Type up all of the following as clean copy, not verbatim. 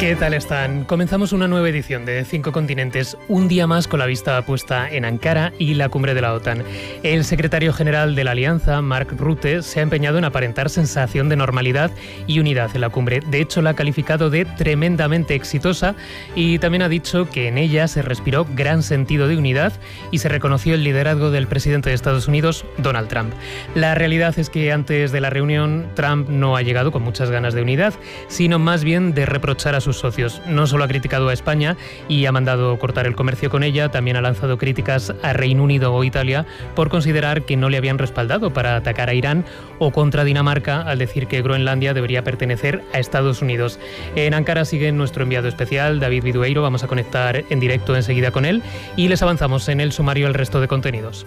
¿Qué tal están? Comenzamos una nueva edición de 5 Continentes, un día más con la vista puesta en Ankara y la cumbre de la OTAN. El secretario general de la Alianza, Mark Rutte, se ha empeñado en aparentar sensación de normalidad y unidad en la cumbre. De hecho, la ha calificado de tremendamente exitosa y también ha dicho que en ella se respiró gran sentido de unidad y se reconoció el liderazgo del presidente de Estados Unidos, Donald Trump. La realidad es que antes de la reunión, Trump no ha llegado con muchas ganas de unidad, sino más bien de reprochar a sus socios. No solo ha criticado a España y ha mandado cortar el comercio con ella, también ha lanzado críticas a Reino Unido o Italia por considerar que no le habían respaldado para atacar a Irán, o contra Dinamarca al decir que Groenlandia debería pertenecer a Estados Unidos. En Ankara sigue nuestro enviado especial, David Bidueiro. Vamos a conectar en directo enseguida con él y les avanzamos en el sumario el resto de contenidos.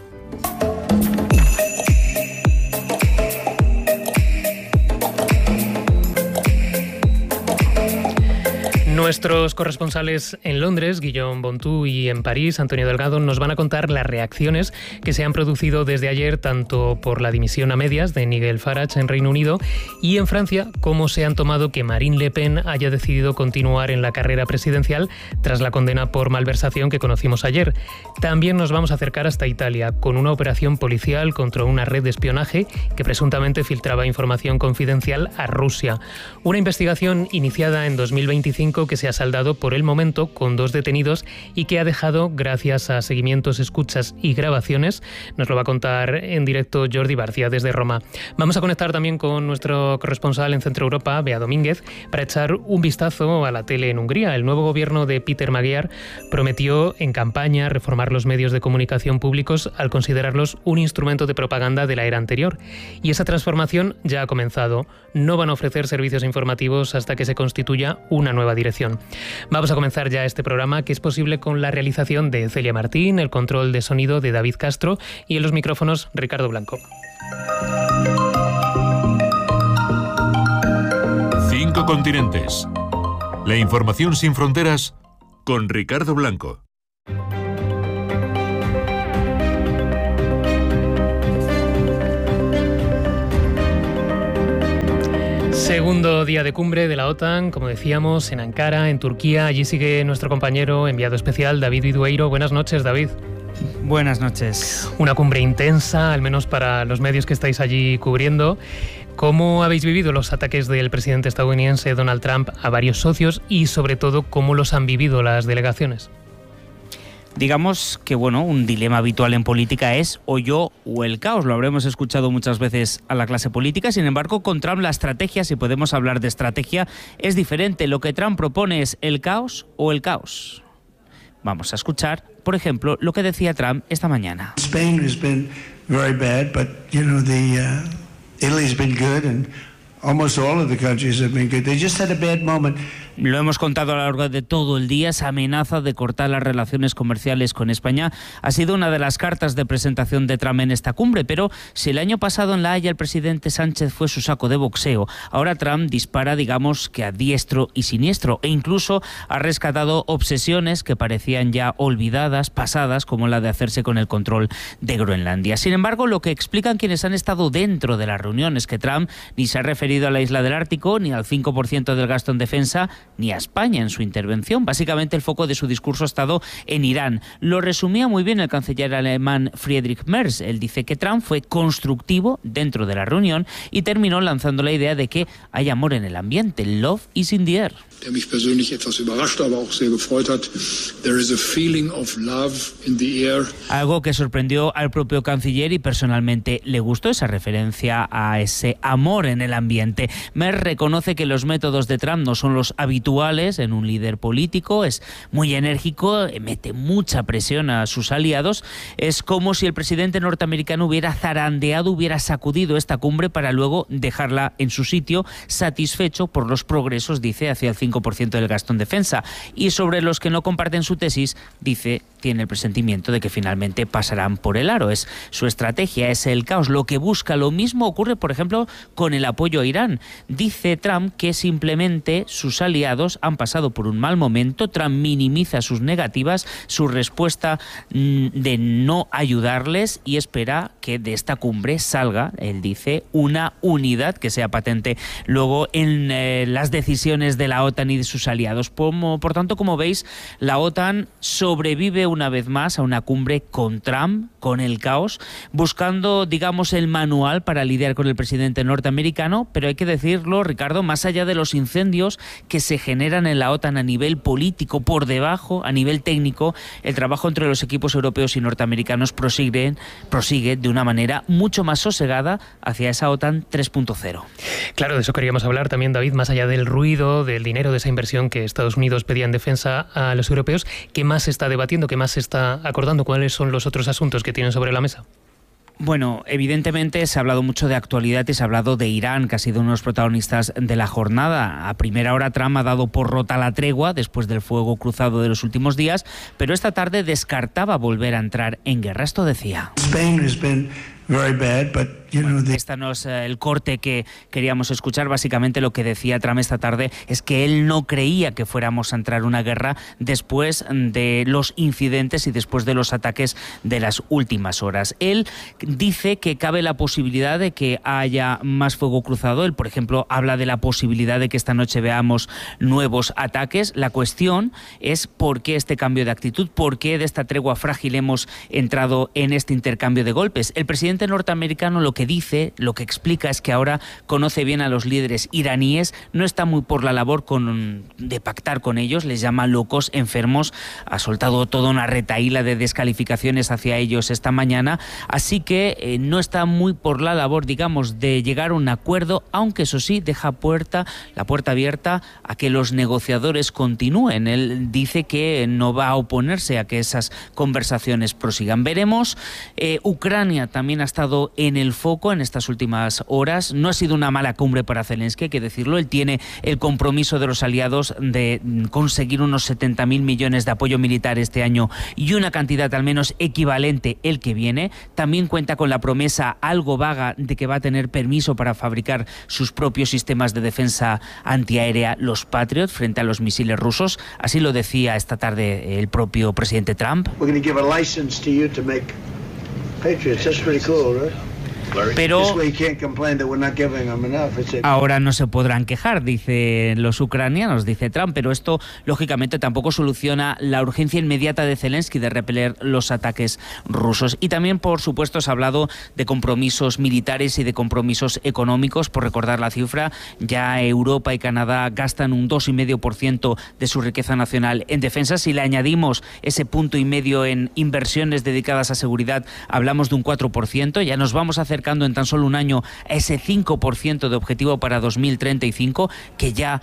Nuestros corresponsales en Londres, Guillaume Bontou, y en París, Antonio Delgado, nos van a contar las reacciones que se han producido desde ayer, tanto por la dimisión a medias de Nigel Farage en Reino Unido y en Francia, cómo se han tomado que Marine Le Pen haya decidido continuar en la carrera presidencial tras la condena por malversación que conocimos ayer. También nos vamos a acercar hasta Italia, con una operación policial contra una red de espionaje que presuntamente filtraba información confidencial a Rusia. Una investigación iniciada en 2025 que se ha saldado por el momento con 2 detenidos y que ha dejado, gracias a seguimientos, escuchas y grabaciones, nos lo va a contar en directo Jordi Barcia desde Roma. Vamos a conectar también con nuestro corresponsal en Centro Europa, Bea Domínguez, para echar un vistazo a la tele en Hungría. El nuevo gobierno de Peter Magyar prometió en campaña reformar los medios de comunicación públicos al considerarlos un instrumento de propaganda de la era anterior. Y esa transformación ya ha comenzado. No van a ofrecer servicios informativos hasta que se constituya una nueva dirección. Vamos a comenzar ya este programa, que es posible con la realización de Celia Martín, el control de sonido de David Castro y en los micrófonos Ricardo Blanco. 5 Continentes. La información sin fronteras con Ricardo Blanco. Segundo día de cumbre de la OTAN, como decíamos, en Ankara, en Turquía. Allí sigue nuestro compañero enviado especial, David Bidueiro. Buenas noches, David. Buenas noches. Una cumbre intensa, al menos para los medios que estáis allí cubriendo. ¿Cómo habéis vivido los ataques del presidente estadounidense Donald Trump a varios socios y, sobre todo, cómo los han vivido las delegaciones? Digamos que, un dilema habitual en política es o yo o el caos. Lo habremos escuchado muchas veces a la clase política. Sin embargo, con Trump la estrategia, si podemos hablar de estrategia, es diferente. Lo que Trump propone es el caos o el caos. Vamos a escuchar, por ejemplo, lo que decía Trump esta mañana. Spain has been very bad, but Italy's been good and almost all of the countries have been good. They just had a bad moment. Lo hemos contado a lo largo de todo el día. Esa amenaza de cortar las relaciones comerciales con España ha sido una de las cartas de presentación de Trump en esta cumbre. Pero si el año pasado en La Haya el presidente Sánchez fue su saco de boxeo, ahora Trump dispara, digamos, que a diestro y siniestro, e incluso ha rescatado obsesiones que parecían ya olvidadas, pasadas, como la de hacerse con el control de Groenlandia. Sin embargo, lo que explican quienes han estado dentro de la reunión es que Trump ni se ha referido a la isla del Ártico, ni al 5% del gasto en defensa, ni a España en su intervención. Básicamente el foco de su discurso ha estado en Irán. Lo resumía muy bien el canciller alemán Friedrich Merz. Él dice que Trump fue constructivo dentro de la reunión y terminó lanzando la idea de que hay amor en el ambiente. Love is in the air. Der mich persönlich etwas überrascht, aber auch sehr gefreut hat. There is a feeling of love in the air. Algo que sorprendió al propio canciller y personalmente le gustó, esa referencia a ese amor en el ambiente. Merz reconoce que los métodos de Trump no son los habituales en un líder político. Es muy enérgico, mete mucha presión a sus aliados. Es como si el presidente norteamericano hubiera zarandeado, hubiera sacudido esta cumbre para luego dejarla en su sitio, satisfecho por los progresos, dice, hacia el 5% del gasto en defensa. Y sobre los que no comparten su tesis, dice, tiene el presentimiento de que finalmente pasarán por el aro. Es su estrategia, es el caos. Lo que busca, lo mismo ocurre, por ejemplo, con el apoyo a Irán. Dice Trump que simplemente sus aliados han pasado por un mal momento. Trump minimiza sus negativas, su respuesta de no ayudarles, y espera que de esta cumbre salga, él dice, una unidad que sea patente luego en las decisiones de la OTAN y de sus aliados. Por tanto, como veis, la OTAN sobrevive una vez más a una cumbre con Trump, con el caos, buscando, digamos, el manual para lidiar con el presidente norteamericano, pero hay que decirlo, Ricardo, más allá de los incendios que se generan en la OTAN a nivel político, por debajo, a nivel técnico, el trabajo entre los equipos europeos y norteamericanos prosigue de una manera mucho más sosegada hacia esa OTAN 3.0. Claro, de eso queríamos hablar también, David, más allá del ruido, del dinero, de esa inversión que Estados Unidos pedía en defensa a los europeos. ¿Qué más se está debatiendo? ¿Qué más se está acordando? ¿Cuáles son los otros asuntos que tienen sobre la mesa? Bueno, evidentemente se ha hablado mucho de actualidad y se ha hablado de Irán, que ha sido uno de los protagonistas de la jornada. A primera hora Trump ha dado por rota la tregua después del fuego cruzado de los últimos días, pero esta tarde descartaba volver a entrar en guerra. Esto decía. Esta no es el corte que queríamos escuchar. Básicamente lo que decía Trump esta tarde es que él no creía que fuéramos a entrar en una guerra después de los incidentes y después de los ataques de las últimas horas. Él dice que cabe la posibilidad de que haya más fuego cruzado. Él, por ejemplo, habla de la posibilidad de que esta noche veamos nuevos ataques. La cuestión es por qué este cambio de actitud, por qué de esta tregua frágil hemos entrado en este intercambio de golpes. El presidente norteamericano lo que dice, lo que explica es que ahora conoce bien a los líderes iraníes, no está muy por la labor de pactar con ellos, les llama locos, enfermos, ha soltado toda una retahíla de descalificaciones hacia ellos esta mañana, así que no está muy por la labor, digamos, de llegar a un acuerdo, aunque eso sí, deja la puerta abierta a que los negociadores continúen. Él dice que no va a oponerse a que esas conversaciones prosigan. Veremos. Ucrania también ha estado en el foco en estas últimas horas. No ha sido una mala cumbre para Zelensky, hay que decirlo. Él tiene el compromiso de los aliados de conseguir unos 70.000 millones de apoyo militar este año y una cantidad al menos equivalente el que viene. También cuenta con la promesa algo vaga de que va a tener permiso para fabricar sus propios sistemas de defensa antiaérea, los Patriot, frente a los misiles rusos. Así lo decía esta tarde el propio presidente Trump. Pero ahora no se podrán quejar, dicen los ucranianos, dice Trump, pero esto lógicamente tampoco soluciona la urgencia inmediata de Zelensky de repeler los ataques rusos. Y también, por supuesto, se ha hablado de compromisos militares y de compromisos económicos. Por recordar la cifra, ya Europa y Canadá gastan un 2,5% de su riqueza nacional en defensa. Si le añadimos ese 1,5% en inversiones dedicadas a seguridad, hablamos de un 4%, ya nos vamos acercando en tan solo un año a ese 5% de objetivo para 2035 que ya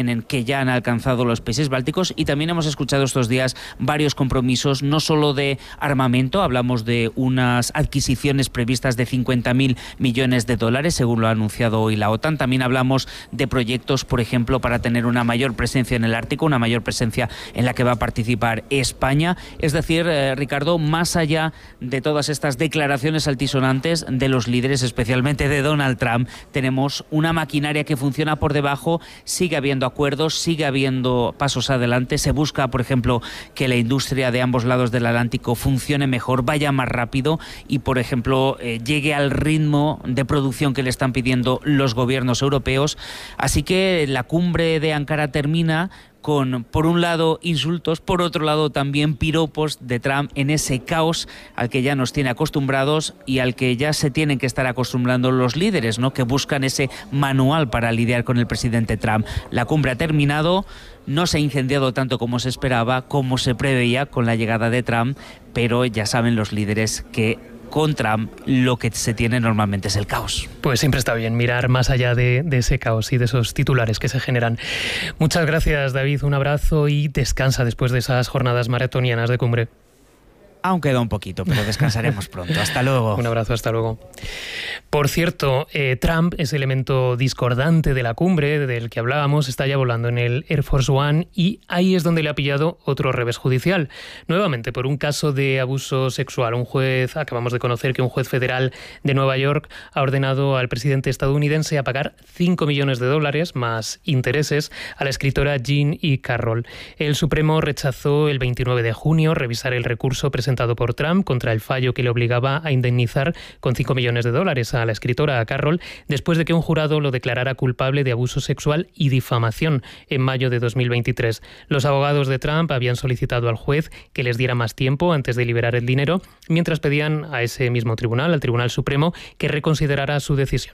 han alcanzado los países bálticos. Y también hemos escuchado estos días varios compromisos, no solo de armamento, hablamos de unas adquisiciones previstas de 50.000 millones de dólares, según lo ha anunciado hoy la OTAN. También hablamos de proyectos, por ejemplo, para tener una mayor presencia en el Ártico, una mayor presencia en la que va a participar España. Es decir, Ricardo, más allá de todas estas declaraciones altisonantes de los líderes, especialmente de Donald Trump, tenemos una maquinaria que funciona por debajo, sigue habiendo acuerdos, sigue habiendo pasos adelante. Se busca, por ejemplo, que la industria de ambos lados del Atlántico funcione mejor, vaya más rápido y, por ejemplo, llegue al ritmo de producción que le están pidiendo los gobiernos europeos. Así que la cumbre de Ankara termina con, por un lado, insultos, por otro lado también piropos de Trump en ese caos al que ya nos tiene acostumbrados y al que ya se tienen que estar acostumbrando los líderes, ¿no?, que buscan ese manual para lidiar con el presidente Trump. La cumbre ha terminado, no se ha incendiado tanto como se esperaba, como se preveía con la llegada de Trump, pero ya saben los líderes que con Trump lo que se tiene normalmente es el caos. Pues siempre está bien mirar más allá de ese caos y de esos titulares que se generan. Muchas gracias, David, un abrazo y descansa después de esas jornadas maratonianas de cumbre. Aún queda un poquito, pero descansaremos pronto. Hasta luego. Un abrazo, hasta luego. Por cierto, Trump, ese elemento discordante de la cumbre del que hablábamos, está ya volando en el Air Force One y ahí es donde le ha pillado otro revés judicial. Nuevamente, por un caso de abuso sexual. Acabamos de conocer que un juez federal de Nueva York ha ordenado al presidente estadounidense a pagar $5 millones más intereses a la escritora Jean E. Carroll. El Supremo rechazó el 29 de junio revisar el recurso presentado presentado por Trump contra el fallo que le obligaba a indemnizar con $5 millones a la escritora, a Carroll, después de que un jurado lo declarara culpable de abuso sexual y difamación en mayo de 2023. Los abogados de Trump habían solicitado al juez que les diera más tiempo antes de liberar el dinero, mientras pedían a ese mismo tribunal, al Tribunal Supremo, que reconsiderara su decisión.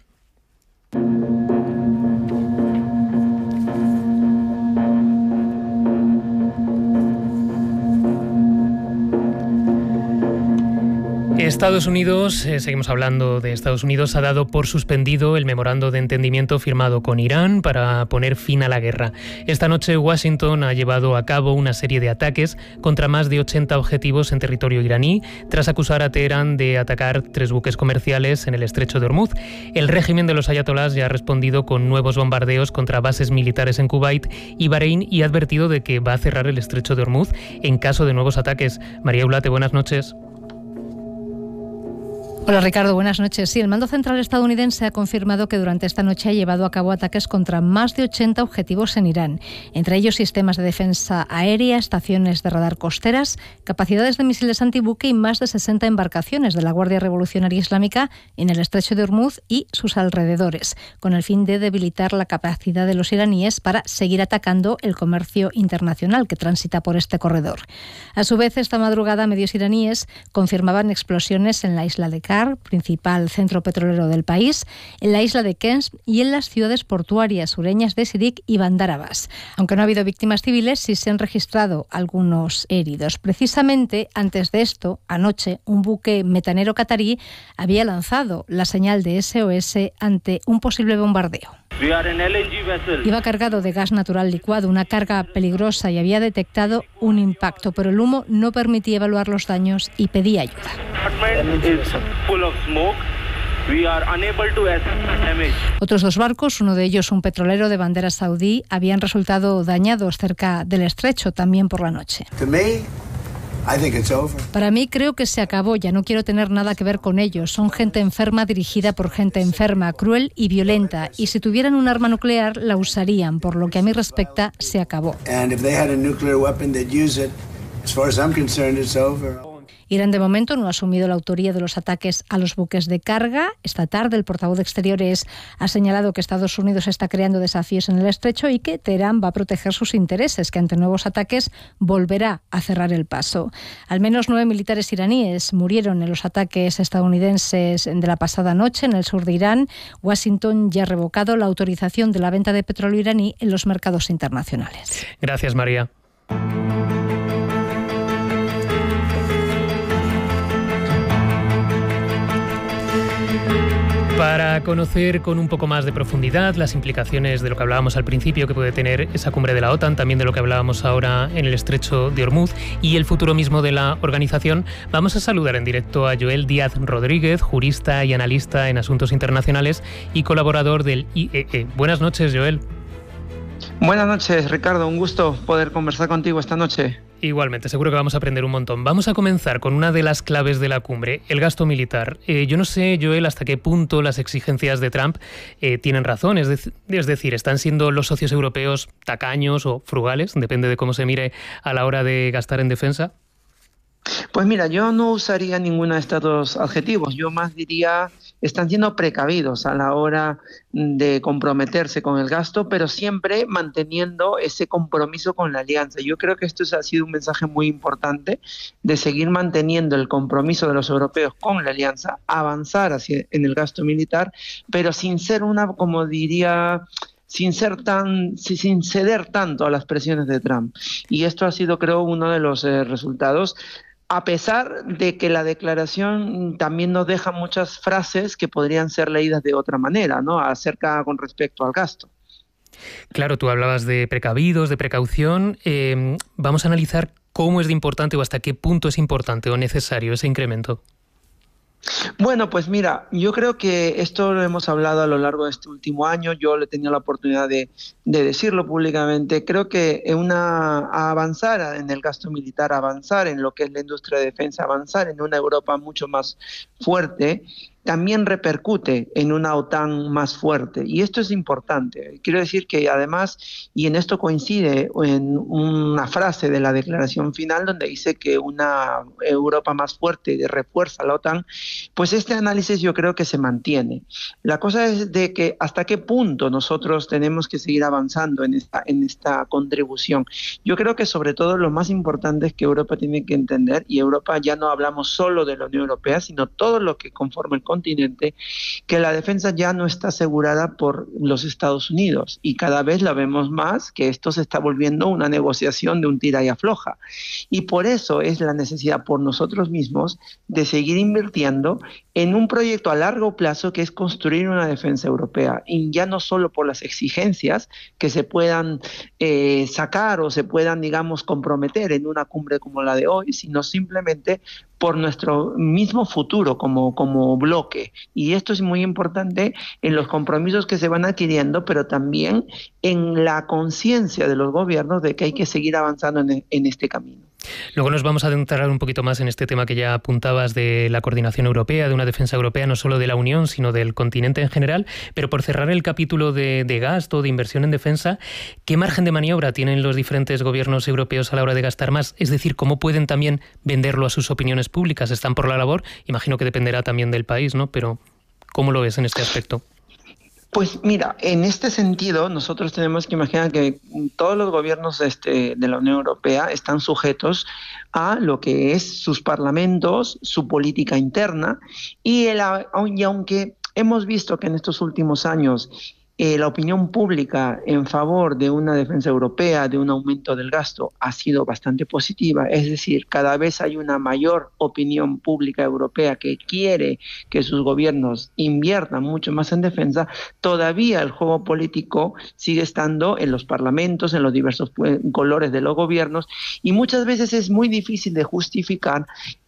Estados Unidos, seguimos hablando de Estados Unidos, ha dado por suspendido el memorando de entendimiento firmado con Irán para poner fin a la guerra. Esta noche Washington ha llevado a cabo una serie de ataques contra más de 80 objetivos en territorio iraní, tras acusar a Teherán de atacar 3 buques comerciales en el estrecho de Hormuz. El régimen de los ayatolás ya ha respondido con nuevos bombardeos contra bases militares en Kuwait y Bahrein y ha advertido de que va a cerrar el estrecho de Hormuz en caso de nuevos ataques. María Eulate, buenas noches. Hola Ricardo, buenas noches. Sí, el mando central estadounidense ha confirmado que durante esta noche ha llevado a cabo ataques contra más de 80 objetivos en Irán, entre ellos sistemas de defensa aérea, estaciones de radar costeras, capacidades de misiles antibuque y más de 60 embarcaciones de la Guardia Revolucionaria Islámica en el estrecho de Hormuz y sus alrededores, con el fin de debilitar la capacidad de los iraníes para seguir atacando el comercio internacional que transita por este corredor. A su vez, esta madrugada medios iraníes confirmaban explosiones en la isla de Kar, principal centro petrolero del país, en la isla de Kens y en las ciudades portuarias sureñas de Sirik y Bandar Abbas. Aunque no ha habido víctimas civiles, sí se han registrado algunos heridos. Precisamente antes de esto, anoche, un buque metanero catarí había lanzado la señal de SOS ante un posible bombardeo. Iba cargado de gas natural licuado, una carga peligrosa, y había detectado un impacto, pero el humo no permitía evaluar los daños y pedía ayuda. Otros 2 barcos, uno de ellos un petrolero de bandera saudí, habían resultado dañados cerca del estrecho también por la noche. Para mí creo que se acabó, ya no quiero tener nada que ver con ellos. Son gente enferma dirigida por gente enferma, cruel y violenta, y si tuvieran un arma nuclear la usarían. Por lo que a mí respecta, se acabó. Irán de momento no ha asumido la autoría de los ataques a los buques de carga. Esta tarde el portavoz de Exteriores ha señalado que Estados Unidos está creando desafíos en el estrecho y que Teherán va a proteger sus intereses, que ante nuevos ataques volverá a cerrar el paso. Al menos 9 militares iraníes murieron en los ataques estadounidenses de la pasada noche en el sur de Irán. Washington ya ha revocado la autorización de la venta de petróleo iraní en los mercados internacionales. Gracias, María. Para conocer con un poco más de profundidad las implicaciones de lo que hablábamos al principio que puede tener esa cumbre de la OTAN, también de lo que hablábamos ahora en el estrecho de Hormuz y el futuro mismo de la organización, vamos a saludar en directo a Joel Díaz Rodríguez, jurista y analista en asuntos internacionales y colaborador del IEE. Buenas noches, Joel. Buenas noches, Ricardo. Un gusto poder conversar contigo esta noche. Igualmente, seguro que vamos a aprender un montón. Vamos a comenzar con una de las claves de la cumbre, el gasto militar. Yo no sé, Joel, hasta qué punto las exigencias de Trump tienen razón. Es decir, ¿están siendo los socios europeos tacaños o frugales? Depende de cómo se mire a la hora de gastar en defensa. Pues mira, yo no usaría ninguno de estos 2 adjetivos. Yo más diría, están siendo precavidos a la hora de comprometerse con el gasto, pero siempre manteniendo ese compromiso con la alianza. Yo creo que esto ha sido un mensaje muy importante de seguir manteniendo el compromiso de los europeos con la alianza, avanzar en el gasto militar, pero sin ser sin ceder tanto a las presiones de Trump. Y esto ha sido, creo, uno de los resultados, a pesar de que la declaración también nos deja muchas frases que podrían ser leídas de otra manera, ¿no?, acerca con respecto al gasto. Claro, tú hablabas de precavidos, de precaución. Vamos a analizar cómo es de importante o hasta qué punto es importante o necesario ese incremento. Bueno, pues mira, yo creo que esto lo hemos hablado a lo largo de este último año. Yo he tenido la oportunidad de decirlo públicamente. Creo que avanzar en el gasto militar, avanzar en lo que es la industria de defensa, avanzar en una Europa mucho más fuerte, también repercute en una OTAN más fuerte. Y esto es importante. Quiero decir que además, y en esto coincide en una frase de la declaración final donde dice que una Europa más fuerte refuerza la OTAN, pues este análisis yo creo que se mantiene. La cosa es de que hasta qué punto nosotros tenemos que seguir avanzando en esta contribución. Yo creo que sobre todo lo más importante es que Europa tiene que entender, y Europa ya no hablamos solo de la Unión Europea, sino todo lo que conforma el continente, que la defensa ya no está asegurada por los Estados Unidos, y cada vez la vemos más que esto se está volviendo una negociación de un tira y afloja. Y por eso es la necesidad por nosotros mismos de seguir invirtiendo en un proyecto a largo plazo que es construir una defensa europea, y ya no solo por las exigencias que se puedan sacar o se puedan, digamos, comprometer en una cumbre como la de hoy, sino simplemente por nuestro mismo futuro como bloque. Y esto es muy importante en los compromisos que se van adquiriendo, pero también en la conciencia de los gobiernos de que hay que seguir avanzando en este camino. Luego nos vamos a adentrar un poquito más en este tema que ya apuntabas de la coordinación europea, de una defensa europea no solo de la Unión, sino del continente en general. Pero por cerrar el capítulo de gasto, de inversión en defensa, ¿qué margen de maniobra tienen los diferentes gobiernos europeos a la hora de gastar más? Es decir, ¿cómo pueden también venderlo a sus opiniones públicas? ¿Están por la labor? Imagino que dependerá también del país, ¿no? Pero ¿cómo lo ves en este aspecto? Pues mira, en este sentido nosotros tenemos que imaginar que todos los gobiernos de la Unión Europea están sujetos a lo que es sus parlamentos, su política interna, y aunque hemos visto que en estos últimos años la opinión pública en favor de una defensa europea, de un aumento del gasto, ha sido bastante positiva. Es decir, cada vez hay una mayor opinión pública europea que quiere que sus gobiernos inviertan mucho más en defensa. Todavía el juego político sigue estando en los parlamentos, en los diversos colores de los gobiernos, y muchas veces es muy difícil de justificar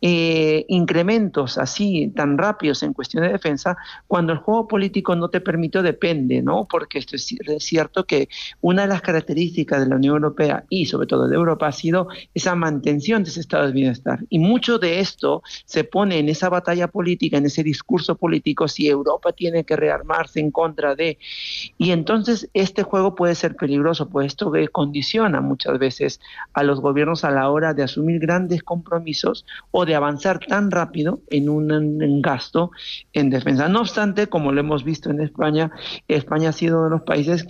incrementos así tan rápidos en cuestión de defensa cuando el juego político no te permite o depende, ¿no? Porque esto es cierto que una de las características de la Unión Europea y sobre todo de Europa ha sido esa mantención de ese estado de bienestar, y mucho de esto se pone en esa batalla política, en ese discurso político, si Europa tiene que rearmarse en contra de, y entonces este juego puede ser peligroso, pues esto condiciona muchas veces a los gobiernos a la hora de asumir grandes compromisos o de avanzar tan rápido en un gasto en defensa. No obstante, como lo hemos visto en España ha sido uno de los países